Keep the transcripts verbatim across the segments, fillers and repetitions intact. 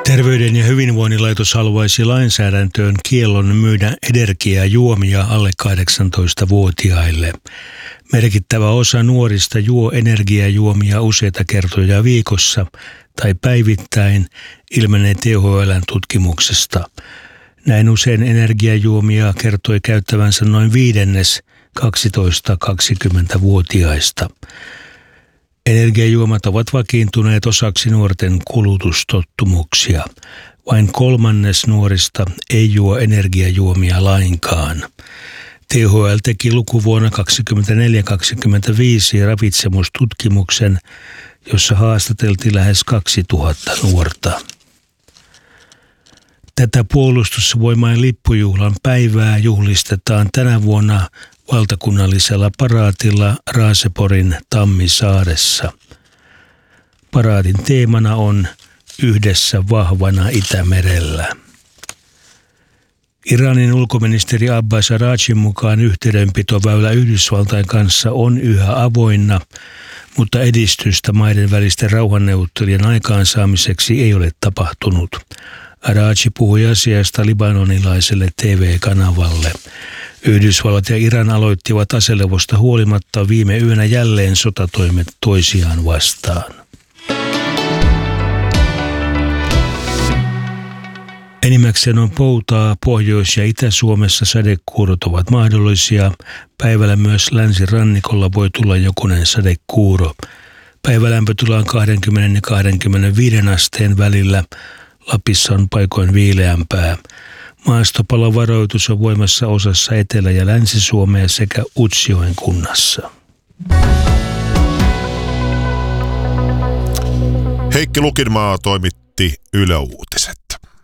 Terveyden ja hyvinvoinnin laitos haluaisi lainsäädäntöön kiellon myydä energiajuomia alle kahdeksantoistavuotiaille. Merkittävä osa nuorista juo energiajuomia useita kertoja viikossa tai päivittäin, ilmenee T H L:n tutkimuksesta. Näin usein energiajuomia kertoi käyttävänsä noin viidennes kaksitoista-kaksikymmentävuotiaista. Energiajuomat ovat vakiintuneet osaksi nuorten kulutustottumuksia. Vain kolmannes nuorista ei juo energiajuomia lainkaan. T H L teki lukuvuonna kaksikymmentäneljä kaksikymmentäviisi ravitsemustutkimuksen, jossa haastateltiin lähes kaksituhatta nuorta. Tätä puolustusvoimain lippujuhlan päivää juhlistetaan tänä vuonna valtakunnallisella paraatilla Raaseporin Tammisaaressa. Paraatin teemana on Yhdessä vahvana Itämerellä. Iranin ulkoministeri Abbas Araqchin mukaan yhteydenpitoväylä Yhdysvaltain kanssa on yhä avoinna, mutta edistystä maiden välisten rauhanneuvottelujen aikaansaamiseksi ei ole tapahtunut. Araqchi puhui asiasta libanonilaiselle T V-kanavalle. Yhdysvallat ja Iran aloittivat aselevosta huolimatta viime yönä jälleen sotatoimet toisiaan vastaan. Enimmäkseen on poutaa. Pohjois- ja Itä-Suomessa sadekuurot ovat mahdollisia. Päivällä myös länsirannikolla voi tulla jokunen sadekuuro. Päivälämpötila on kaksikymmentä ja kaksikymmentäviisi asteen välillä. Lapissa on paikoin viileämpää. Maastopalovaroitus on voimassa osassa Etelä- ja Länsi-Suomea sekä Utsjoen kunnassa. Heikki Lukinmaa toimitti Yle Uutiset.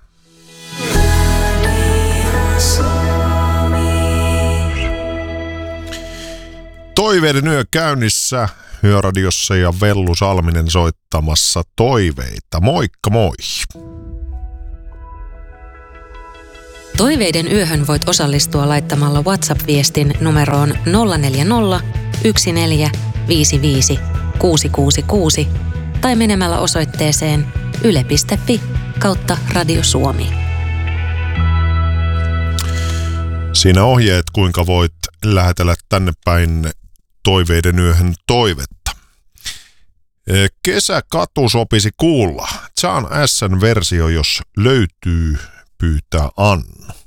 Toiveiden yö käynnissä Yöradiossa ja Vellu Salminen soittamassa toiveita. Moikka moi! Toiveiden yöhön voit osallistua laittamalla WhatsApp-viestin numeroon nolla neljä nolla, yksi neljä, viisi viisi, kuusi kuusi kuusi tai menemällä osoitteeseen yle piste fi kautta Radio Suomi. Siinä ohjeet, kuinka voit lähetellä tänne päin toiveiden yöhön toivetta. Kesäkatu sopisi kuulla. John S:n versio, jos löytyy, pyytää Annu.